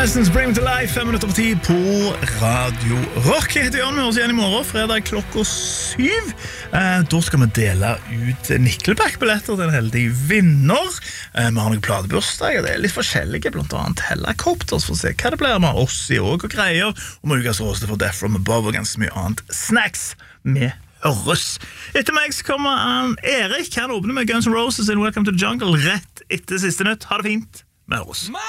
Madison, Bring Me To Life, 5 minutter på 10 på Radio Rock. Jeg heter Jan, vi høres igjen i morgen, fredag klokka 7. Da skal vi dele ut Nickelback-billetter til en heldig vinner. Vi har noen platebursdager, det litt forskjellige, blant annet Helicopters, for å se hva det blir med oss i år og greier. Og vi ukas råste for Death From Above og ganske mye annet snacks med høres. Etter meg så kommer Erik. Han åpner med Guns N' Roses in Welcome to the Jungle rett etter siste nytt. Ha det fint. Vi høres.